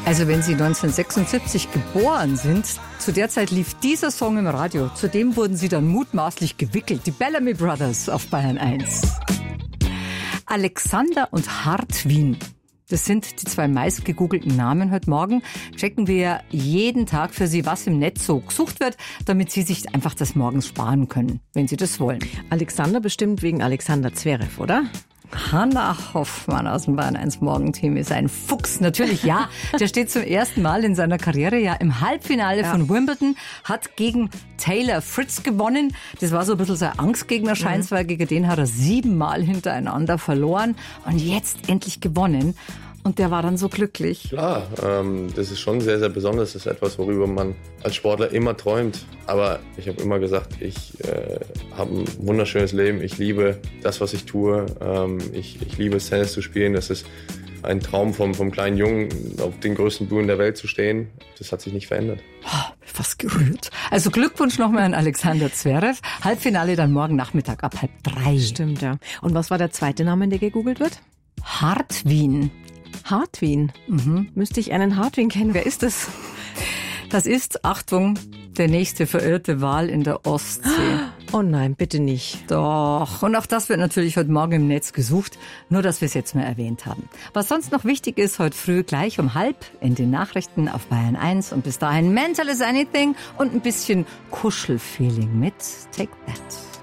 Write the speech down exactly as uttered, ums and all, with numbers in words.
Also wenn Sie neunzehnhundertsechsundsiebzig geboren sind, zu der Zeit lief dieser Song im Radio. Zudem wurden Sie dann mutmaßlich gewickelt. Die Bellamy Brothers auf Bayern eins. Alexander und Hartwin. Das sind die zwei meist gegoogelten Namen heute Morgen. Checken wir jeden Tag für Sie, was im Netz so gesucht wird, damit Sie sich einfach das morgens sparen können, wenn Sie das wollen. Alexander bestimmt wegen Alexander Zverev, oder? Hannah Hoffmann aus dem Bayern eins Morgenteam ist ein Fuchs. Natürlich, ja. Der steht zum ersten Mal in seiner Karriere ja im Halbfinale ja. von Wimbledon, hat gegen Taylor Fritz gewonnen. Das war so ein bisschen sein Angstgegner, scheint's, mhm. weil gegen den hat er siebenmal hintereinander verloren und jetzt endlich gewonnen. Und der war dann so glücklich. Klar, ähm, das ist schon sehr, sehr besonders. Das ist etwas, worüber man als Sportler immer träumt. Aber ich habe immer gesagt, ich äh, habe ein wunderschönes Leben. Ich liebe das, was ich tue. Ähm, ich, ich liebe es, Tennis zu spielen. Das ist ein Traum vom, vom kleinen Jungen, auf den größten Bühnen der Welt zu stehen. Das hat sich nicht verändert. Oh, fast gerührt. Also Glückwunsch nochmal an Alexander Zverev. Halbfinale dann morgen Nachmittag ab halb drei. Stimmt, ja. Und was war der zweite Name, der gegoogelt wird? Hartwin. Hartwin? Mhm. Müsste ich einen Hartwin kennen. Wer ist das? Das ist, Achtung, der nächste verirrte Wal in der Ostsee. Oh nein, bitte nicht. Doch. Und auch das wird natürlich heute Morgen im Netz gesucht. Nur, dass wir es jetzt mal erwähnt haben. Was sonst noch wichtig ist, heute früh gleich um halb in den Nachrichten auf Bayern eins. Und bis dahin Mental is Anything und ein bisschen Kuschelfeeling mit Take That.